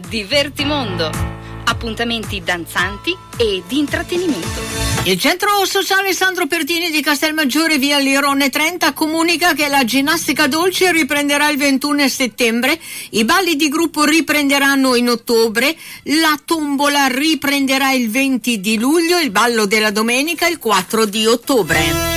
Divertimondo. Appuntamenti danzanti e di intrattenimento. Il centro sociale Sandro Pertini di Castelmaggiore, via Lirone 30, comunica che la ginnastica dolce riprenderà il 21 settembre, i balli di gruppo riprenderanno in ottobre, la tombola riprenderà il 20 di luglio, il ballo della domenica il 4 di ottobre.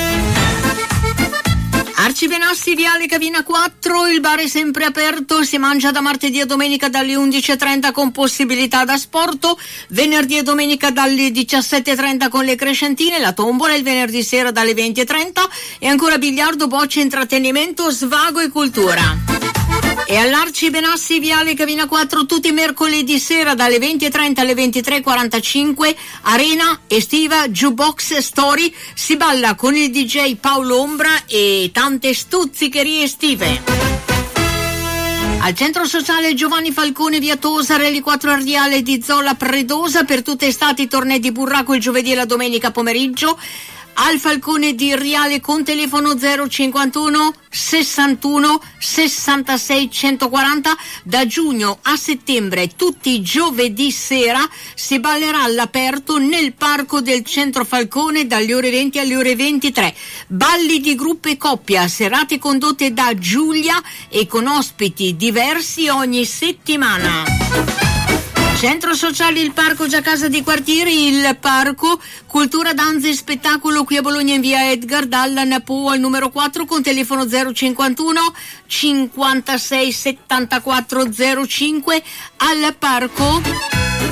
Arcibenassi, viale Cavina 4, il bar è sempre aperto, si mangia da martedì a domenica dalle 11:30 con possibilità d'asporto, venerdì e domenica dalle 17:30 con le crescentine, la tombola il venerdì sera dalle 20:30 e ancora biliardo, bocce, intrattenimento, svago e cultura. E all'Arcibenassi, viale Cavina 4, tutti i mercoledì sera dalle 20:30 alle 23:45, arena estiva Jukebox Story, si balla con il DJ Paolo Ombra e tante stuzzicherie estive. Al centro sociale Giovanni Falcone, via Tosare, il 4 Ardiale di Zola Predosa, per tutte estate tornei di burraco il giovedì e la domenica pomeriggio. Al Falcone di Riale con telefono 051 61 66 140. Da giugno a settembre tutti i giovedì sera si ballerà all'aperto nel parco del centro Falcone dalle ore 20 alle ore 23. Balli di gruppo e coppia, serate condotte da Giulia e con ospiti diversi ogni settimana. Centro sociale Il Parco Già Casa di Quartiere, il Parco, cultura, danze e spettacolo qui a Bologna in via Edgar Dallan Po al numero 4 con telefono 051 56 74 05. Al Parco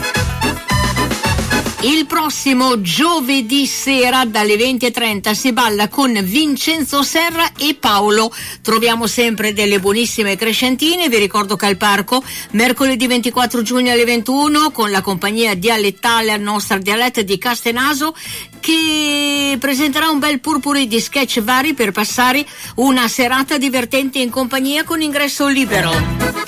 il prossimo giovedì sera dalle 20:30 si balla con Vincenzo Serra e Paolo. Troviamo sempre delle buonissime crescentine. Vi ricordo che al Parco mercoledì 24 giugno alle 21 con la compagnia dialettale al nostro dialetto di Castenaso, che presenterà un bel purpurri di sketch vari per passare una serata divertente in compagnia con ingresso libero.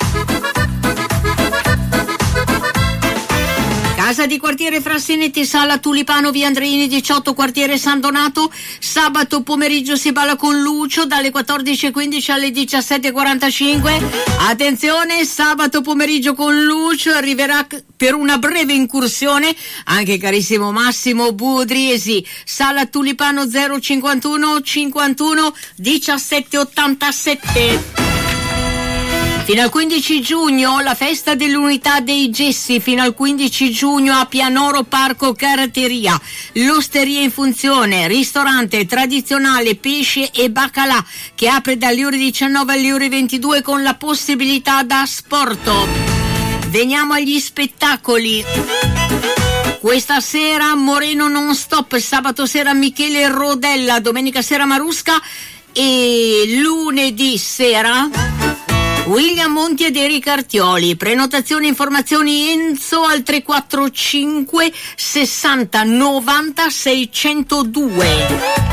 Casa di Quartiere Frassinetti, sala Tulipano, via Andreini 18, quartiere San Donato. Sabato pomeriggio si balla con Lucio dalle 14:15 alle 17:45. Attenzione, sabato pomeriggio con Lucio arriverà per una breve incursione anche carissimo Massimo Budriesi. Sala Tulipano 051 51 17 87. Fino al 15 giugno la festa dell'unità dei Gessi, fino al 15 giugno a Pianoro Parco Caratteria, l'osteria in funzione, ristorante tradizionale pesce e baccalà che apre dalle ore 19 alle ore 22 con la possibilità da sporto. Veniamo agli spettacoli. Questa sera Moreno non stop, sabato sera Michele Rodella, domenica sera Marusca e lunedì sera William Monti ed Erika Artioli. Prenotazioni e informazioni Enzo al 345 60 90 602.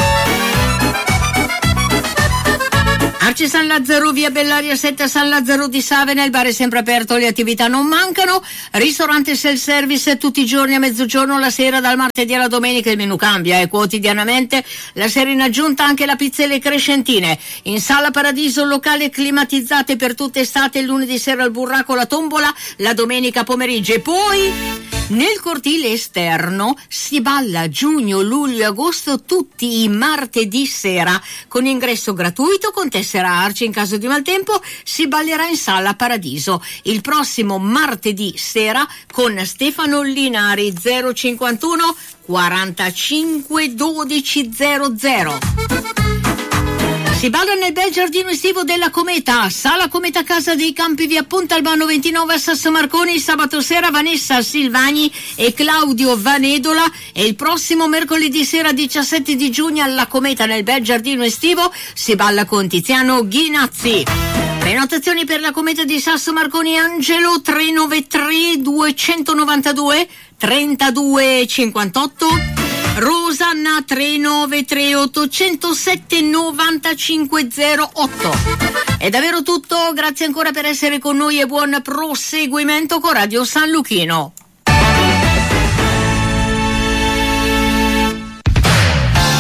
Arci San Lazzaro, via Bellaria 7 a San Lazzaro di Savena, il bar è sempre aperto, le attività non mancano, ristorante self-service tutti i giorni a mezzogiorno, la sera dal martedì alla domenica il menù cambia quotidianamente, la sera in aggiunta anche la pizza e le crescentine. In Sala Paradiso, locale climatizzate per tutta estate, il lunedì sera il burraco, la tombola, la domenica pomeriggio e poi nel cortile esterno si balla giugno, luglio e agosto tutti i martedì sera con ingresso gratuito con tessera Arci. In caso di maltempo si ballerà in Sala Paradiso il prossimo martedì sera con Stefano Linari 051 45 12 00. Si balla nel bel giardino estivo della Cometa, Sala Cometa Casa dei Campi, via Ponte Albano 29 a Sasso Marconi. Sabato sera Vanessa Silvani e Claudio Vanedola e il prossimo mercoledì sera 17 di giugno alla Cometa nel bel giardino estivo si balla con Tiziano Ghinazzi. Prenotazioni per la Cometa di Sasso Marconi Angelo 393 292 32 58. Rosanna 393 807 95 08. È davvero tutto, grazie ancora per essere con noi e buon proseguimento con Radio San Luchino.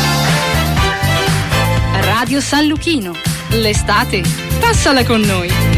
Radio San Luchino, l'estate passala con noi.